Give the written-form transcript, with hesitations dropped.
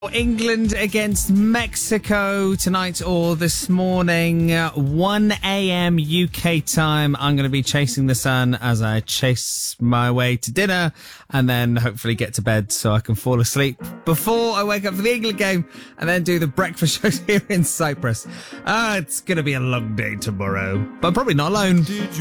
England against Mexico tonight or this morning, 1 a.m. UK time. I'm going to be chasing the sun as I chase my way to dinner and then hopefully get to bed so I can fall asleep before I wake up for the England game and then do the breakfast shows here in Cyprus. It's going to be a long day tomorrow, but I'm probably not alone.